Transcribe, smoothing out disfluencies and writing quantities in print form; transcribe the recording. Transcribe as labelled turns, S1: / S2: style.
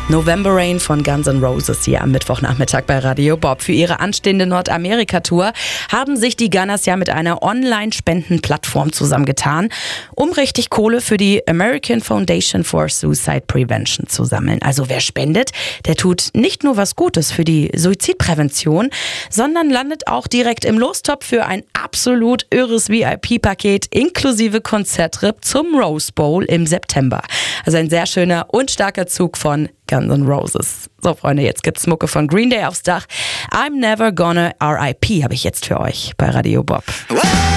S1: November Rain von Guns N' Roses hier am Mittwochnachmittag bei Radio Bob. Für ihre anstehende Nordamerika-Tour haben sich die Gunners ja mit einer Online-Spendenplattform zusammengetan, um richtig Kohle für die American Foundation for Suicide Prevention zu sammeln. Also wer spendet, der tut nicht nur was Gutes für die Suizidprävention, sondern landet auch direkt im Lostopf für ein absolut irres VIP-Paket inklusive Konzerttrip zum Rose Bowl im September. Also ein sehr schöner und starker Zug von Guns N' Roses. So Freunde, jetzt gibt's Mucke von Green Day aufs Dach. I'm Never Gonna R.I.P. habe ich jetzt für euch bei Radio Bob.